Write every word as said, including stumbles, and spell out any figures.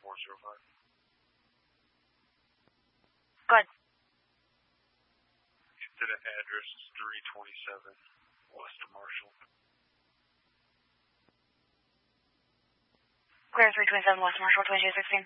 four zero five. Go ahead. Incident address is three twenty-seven West of Marshall. Clear three twenty-seven West Marshall, twenty-two sixteen.